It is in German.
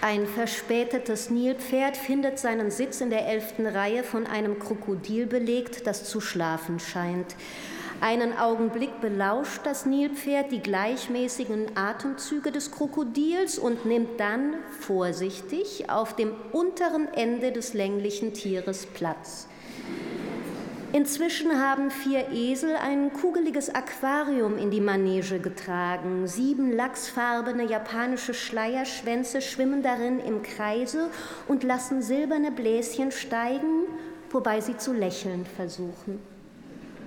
Ein verspätetes Nilpferd findet seinen Sitz in der 11. Reihe, von einem Krokodil belegt, das zu schlafen scheint. Einen Augenblick belauscht das Nilpferd die gleichmäßigen Atemzüge des Krokodils und nimmt dann vorsichtig auf dem unteren Ende des länglichen Tieres Platz. Inzwischen haben 4 Esel ein kugeliges Aquarium in die Manege getragen. 7 lachsfarbene japanische Schleierschwänze schwimmen darin im Kreise und lassen silberne Bläschen steigen, wobei sie zu lächeln versuchen.